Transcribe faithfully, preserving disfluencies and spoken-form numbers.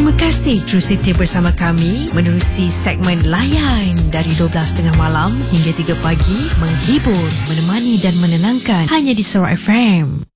Terima kasih terus setia bersama kami menerusi segmen Layan dari dua belas tiga puluh malam hingga tiga pagi, menghibur, menemani dan menenangkan hanya di Surau F M.